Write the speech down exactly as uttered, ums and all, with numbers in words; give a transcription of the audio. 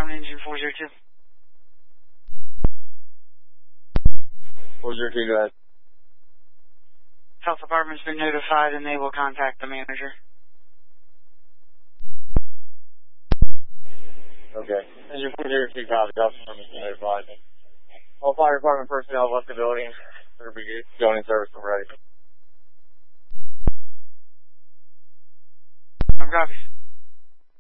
ground engine four zero two. four zero two, go ahead. Health department's been notified and they will contact the manager. Okay. Engine four zero two, copy. Health department's been notified. All fire department personnel left the building. They're going in service when ready. I'm copies.